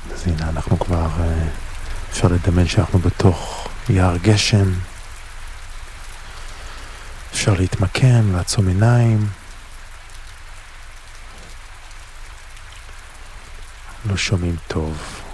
אז הנה אנחנו כבר, אפשר לדמיין שאנחנו בתוך יער גשם. אפשר להתמקם, לעצום עיניים. לא שומעים טוב.